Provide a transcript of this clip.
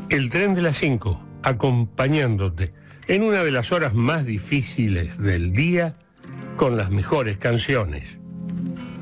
El tren de las 5, acompañándote en una de las horas más difíciles del día con las mejores canciones.